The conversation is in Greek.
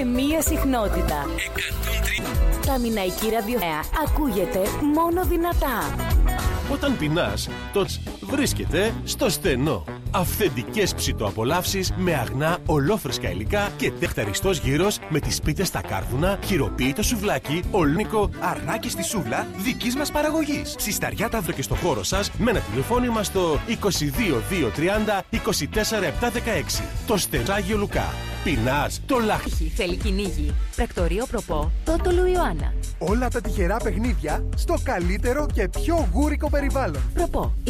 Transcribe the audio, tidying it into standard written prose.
σε μία συχνότητα. 103. Τα Μιναϊκή ραδιοφωνία ακούγεται μόνο δυνατά. Όταν πεινάς, το βρίσκεται στο στενό. Αυθεντικές ψητοαπολαύσεις με αγνά ολόφρεσκα υλικά και τεχταριστός γύρος με τις πίτες στα κάρβουνα, χειροποίητο σουβλάκι, ολνικό αρνάκι στη σούβλα δικής μας παραγωγής. Συσταριά Ταύρο και στο χώρο σας με ένα τηλεφώνημα στο 22 230 24 716. Το Στενάγιο Λουκά. Πεινάς, το λάχι. Θέλει κυνήγι. Πρακτορείο Προπό, Τότολου Ιωάννα. Όλα τα τυχερά παιχνίδια στο καλύτερο και πιο γούρικο περιβάλλον. Προπό.